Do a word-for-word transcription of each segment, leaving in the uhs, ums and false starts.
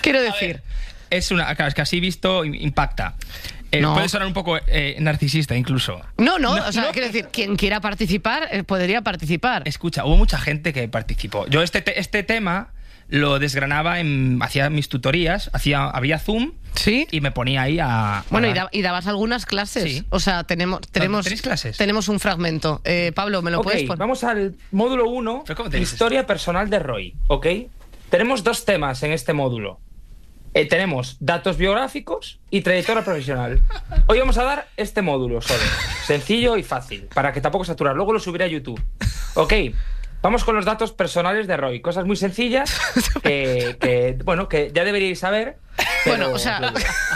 Quiero decir... Es una... Claro, es que así visto impacta. Eh, No. Puede sonar un poco eh, narcisista incluso. No, no, No, o sea, no. quiero decir, quien quiera participar, eh, podría participar. Escucha, hubo mucha gente que participó. Yo este, te- este tema lo desgranaba, en, hacía mis tutorías, hacía, había Zoom ¿Sí? y me ponía ahí a... Bueno, a y, dar- da- y dabas algunas clases. Sí. O sea, tenemos, tenemos, ¿Tenéis clases? tenemos un fragmento. Eh, Pablo, ¿me lo Ok, puedes poner? vamos al módulo uno, ¿Pero cómo te dices? historia personal de Roy, ¿ok? Tenemos dos temas en este módulo. Eh, tenemos datos biográficos y trayectoria profesional. Hoy vamos a dar este módulo solo, sencillo y fácil, para que tampoco saturar. Luego lo subiré a YouTube. Ok, vamos con los datos personales de Roy. Cosas muy sencillas que, que, bueno, que ya deberíais saber. pero- Bueno, o sea-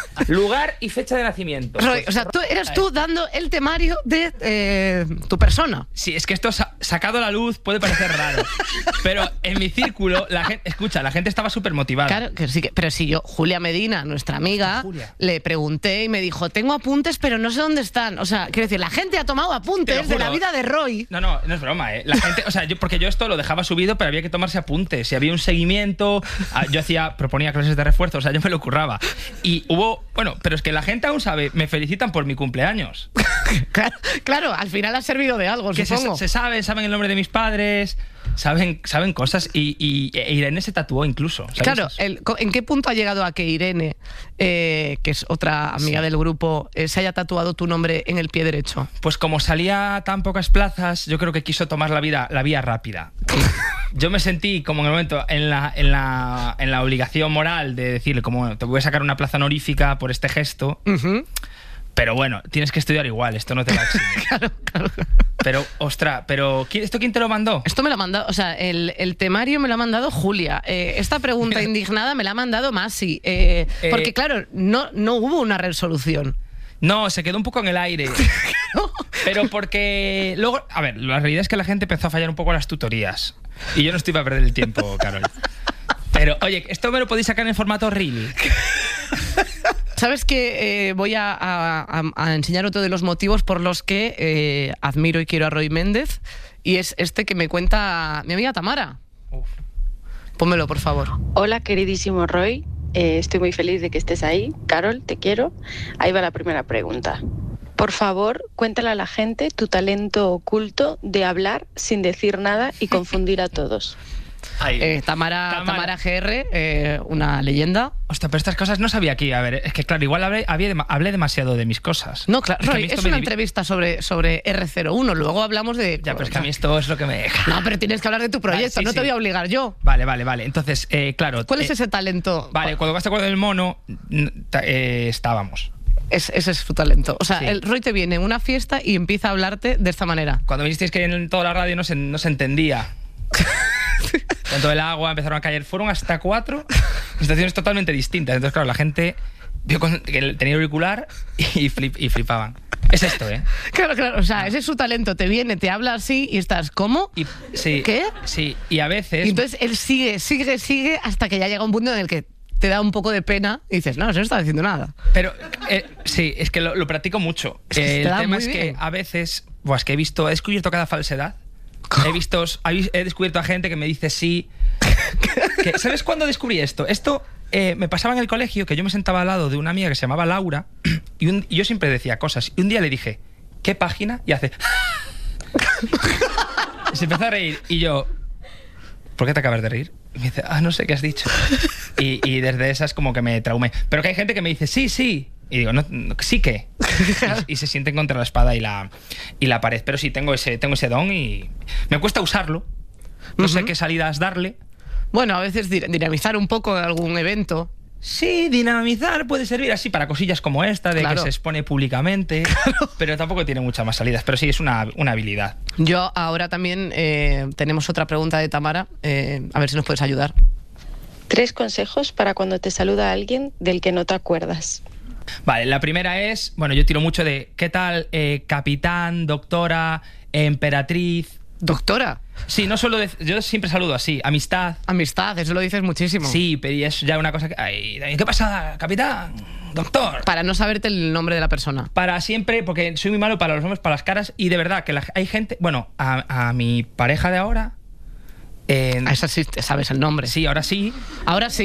Lugar y fecha de nacimiento. Roy, o sea, tú eras tú dando el temario de eh, tu persona. Sí, es que esto sa- sacado a la luz puede parecer raro. Pero en mi círculo, la gente, escucha, la gente estaba súper motivada. Claro, que sí que, pero si yo, Julia Medina, nuestra amiga, Julia. le pregunté y me dijo, tengo apuntes, pero no sé dónde están. O sea, quiero decir, la gente ha tomado Te lo apuntes de juro. la vida de Roy. No, no, no es broma, ¿eh? La gente, o sea, yo, porque yo esto lo dejaba subido, pero había que tomarse apuntes. Si había un seguimiento, ah, yo hacía, proponía clases de refuerzo, o sea, yo me lo curraba. Y hubo, bueno, pero es que la gente aún sabe, me felicitan por mi cumpleaños. Claro, claro, al final ha servido de algo, Que se, supongo. se sabe, saben el nombre de mis padres, saben, saben cosas. Y, y- e Irene se tatuó incluso. ¿sabes? Claro, el- co- ¿en qué punto ha llegado a que Irene, eh, que es otra amiga Sí. del grupo, eh, se haya tatuado tu nombre en el pie derecho? Pues como salía tan pocas plazas, yo creo que quiso tomar la vida, la vía rápida. Yo me sentí como en el momento en la, en la, en la obligación moral de decirle como, bueno, te voy a sacar una plaza honorífica por este gesto, Ujú. pero bueno, tienes que estudiar igual, esto no te va a eximir. Claro, claro. Pero, ostra, pero ¿quién- ¿esto quién te lo mandó? Esto me lo ha mandado, o sea, el, el temario me lo ha mandado Julia. Eh, esta pregunta indignada me la ha mandado Masi. Eh, Eh, porque, claro, no, no hubo una resolución. No, se quedó un poco en el aire. Pero porque luego, a ver, la realidad es que la gente empezó a fallar un poco las tutorías. Y yo no estoy para perder el tiempo, Carol. Pero, oye, esto me lo podéis sacar en formato reel. ¿Sabes que eh, voy a, a- a- a enseñar otro de los motivos por los que eh, admiro y quiero a Roy Méndez? Y es este que me cuenta mi amiga Tamara. Uf. Pónmelo, por favor. Hola, queridísimo Roy. Eh, estoy muy feliz de que estés ahí. Carol, te quiero. Ahí va la primera pregunta. Por favor, cuéntale a la gente tu talento oculto de hablar sin decir nada y confundir a todos. Ay. Eh, Tamara, Tamara. Tamara G R, eh, una leyenda. Hostia, pero estas cosas no sabía aquí. A ver, es que claro, igual hablé, había dema- hablé demasiado de mis cosas. No, claro, Es que a Roy, mí esto es me una divi- entrevista sobre, sobre R cero uno. Luego hablamos de... Ya, pero es que a mí esto es lo que me deja. No, pero tienes que hablar de tu proyecto, Vale, sí, no te sí. voy a obligar yo. Vale, vale, vale. Entonces, eh, claro. ¿Cuál eh, es ese talento? Vale, cuando vas a acuerdo del mono, n- ta- eh, estábamos. Es- ese es su talento. O sea, Sí. el Roy te viene en una fiesta y empieza a hablarte de esta manera. Cuando vinisteis que en toda la radio no se, no se entendía. Tanto el agua, empezaron a caer. Fueron hasta cuatro situaciones totalmente distintas. Entonces, claro, la gente vio con- que tenía auricular y, flip, y flipaban. Es esto, ¿eh? Claro, claro. O sea, ese es su talento. Te viene, te habla así y estás, ¿cómo? Y, sí, ¿Qué? Sí, y a veces... Y entonces él sigue, sigue, sigue hasta que ya llega un punto en el que te da un poco de pena y dices, no, no está diciendo nada. Pero eh, sí, es que lo, lo practico mucho. Es que se Eh, te el da tema muy es bien. que a veces, buah, es que he visto, he descubierto cada falsedad. He visto, he he descubierto a gente que me dice sí. Que, ¿sabes cuándo descubrí esto? Esto eh, me pasaba en el colegio, que yo me sentaba al lado de una amiga que se llamaba Laura y, un- y yo siempre decía cosas. Y un día le dije, ¿qué página? Y hace... Y se empezó a reír. Y yo, ¿por qué te acabas de reír? Y me dice, ah, no sé qué has dicho. Y, y desde esas como que me traumé. Pero que hay gente que me dice, sí, sí. Y digo, no, no, sí que. Y, y se sienten contra la espada y la, y la pared. Pero sí, tengo ese, tengo ese don y me cuesta usarlo. No sé Ujú. qué salidas darle. Bueno, a veces dir- dinamizar un poco algún evento. Sí, dinamizar puede servir así para cosillas como esta, de Claro. que se expone públicamente. Pero tampoco tiene muchas más salidas. Pero sí, es una, una habilidad. Yo ahora también eh, tenemos otra pregunta de Tamara. eh, a ver si nos puedes ayudar. Tres consejos para cuando te saluda alguien del que no te acuerdas. Vale, la primera es, bueno, yo tiro mucho de, ¿qué tal, eh, capitán, doctora, emperatriz? Doctora, Sí, no solo de, yo siempre saludo así, amistad. amistad, eso lo dices muchísimo. Sí, pero es ya una cosa que, ay, ¿qué pasa, capitán, doctor? Para no saberte el nombre de la persona. Para siempre, porque soy muy malo para los nombres, para las caras, y de verdad que la- hay gente, bueno, a, a mi pareja de ahora, eh, A esa sí te sabes el nombre. sí, ahora sí, Ahora sí.